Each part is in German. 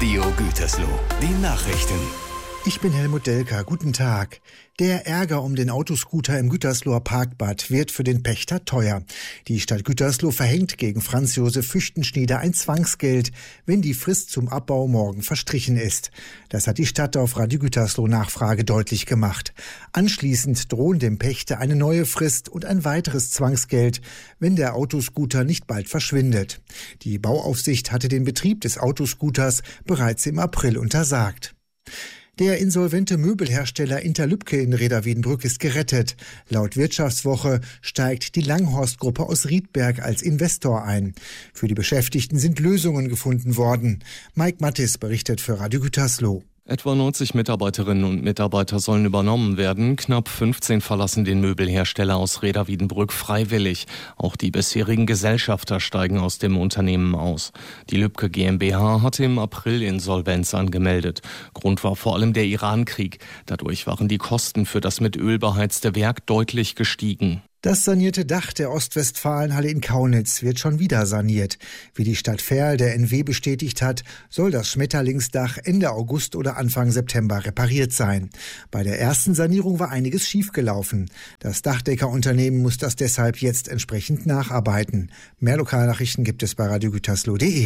Radio Gütersloh, die Nachrichten. Ich bin Helmut Delker, guten Tag. Der Ärger um den Autoscooter im Gütersloher Parkbad wird für den Pächter teuer. Die Stadt Gütersloh verhängt gegen Franz Josef Füchtenschnieder ein Zwangsgeld, wenn die Frist zum Abbau morgen verstrichen ist. Das hat die Stadt auf Radio Gütersloh Nachfrage deutlich gemacht. Anschließend drohen dem Pächter eine neue Frist und ein weiteres Zwangsgeld, wenn der Autoscooter nicht bald verschwindet. Die Bauaufsicht hatte den Betrieb des Autoscooters bereits im April untersagt. Der insolvente Möbelhersteller Interlübke in Reda-Wiedenbrück ist gerettet. Laut Wirtschaftswoche steigt die Langhorst-Gruppe aus Riedberg als Investor ein. Für die Beschäftigten sind Lösungen gefunden worden. Mike Mattis berichtet für Radio Gütersloh. Etwa 90 Mitarbeiterinnen und Mitarbeiter sollen übernommen werden. Knapp 15 verlassen den Möbelhersteller aus Reda-Wiedenbrück freiwillig. Auch die bisherigen Gesellschafter steigen aus dem Unternehmen aus. Die Lübke GmbH hatte im April Insolvenz angemeldet. Grund war vor allem der Iran-Krieg. Dadurch waren die Kosten für das mit Öl beheizte Werk deutlich gestiegen. Das sanierte Dach der Ostwestfalenhalle in Kaunitz wird schon wieder saniert. Wie die Stadt Verl der NW bestätigt hat, soll das Schmetterlingsdach Ende August oder Anfang September repariert sein. Bei der ersten Sanierung war einiges schiefgelaufen. Das Dachdeckerunternehmen muss das deshalb jetzt entsprechend nacharbeiten. Mehr Lokalnachrichten gibt es bei radiogütersloh.de.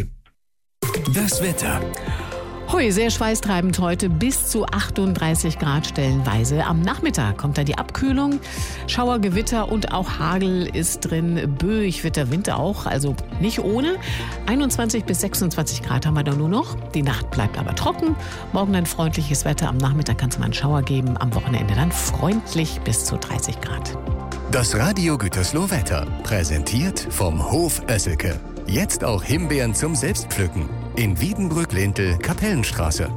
Das Wetter. Hui, sehr schweißtreibend heute, bis zu 38 Grad stellenweise. Am Nachmittag kommt dann die Abkühlung. Schauer, Gewitter und auch Hagel ist drin. Böig wird der Wind auch, also nicht ohne. 21 bis 26 Grad haben wir da nur noch. Die Nacht bleibt aber trocken. Morgen dann freundliches Wetter. Am Nachmittag kann es mal einen Schauer geben. Am Wochenende dann freundlich bis zu 30 Grad. Das Radio Gütersloh Wetter, präsentiert vom Hof Oesselke. Jetzt auch Himbeeren zum Selbstpflücken. In Wiedenbrück-Lintel, Kapellenstraße.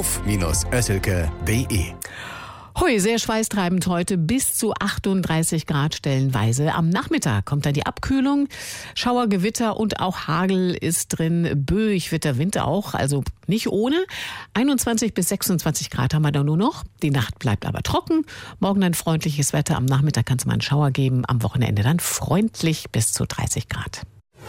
Hof-Oesselke.de. Hui, sehr schweißtreibend heute, bis zu 38 Grad stellenweise. Am Nachmittag kommt dann die Abkühlung. Schauer, Gewitter und auch Hagel ist drin. Böig wird der Wind auch, also nicht ohne. 21 bis 26 Grad haben wir da nur noch. Die Nacht bleibt aber trocken. Morgen dann freundliches Wetter. Am Nachmittag kann es mal einen Schauer geben. Am Wochenende dann freundlich bis zu 30 Grad.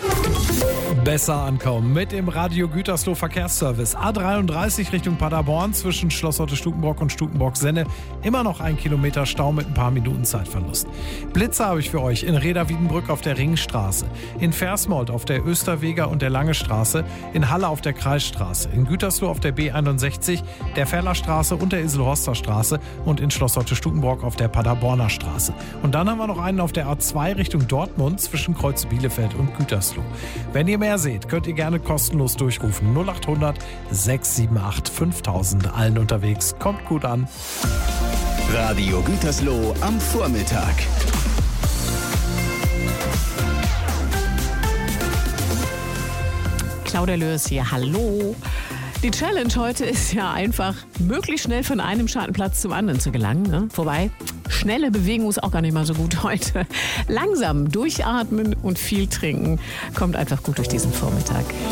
Besser ankommen mit dem Radio Gütersloh Verkehrsservice. A33 Richtung Paderborn zwischen Schloss Otto-Stukenbrock und Stukenbrock-Senne. Immer noch 1 Kilometer Stau mit ein paar Minuten Zeitverlust. Blitzer habe ich für euch in Reda-Wiedenbrück auf der Ringstraße, in Versmold auf der Österweger und der Lange Straße, in Halle auf der Kreisstraße, in Gütersloh auf der B61, der Ferlerstraße und der Iselhorster Straße und in Schloss Otto-Stukenbrock auf der Paderborner Straße. Und dann haben wir noch einen auf der A2 Richtung Dortmund zwischen Kreuz Bielefeld und Gütersloh. Wenn ihr mehr seht, könnt ihr gerne kostenlos durchrufen. 0800 678 5000. Allen unterwegs. Kommt gut an. Radio Gütersloh am Vormittag. Claudia Lörs hier, hallo. Die Challenge heute ist ja einfach, möglichst schnell von einem Schattenplatz zum anderen zu gelangen. Ne? Wobei, schnelle Bewegung ist auch gar nicht mal so gut heute. Langsam durchatmen und viel trinken kommt einfach gut durch diesen Vormittag.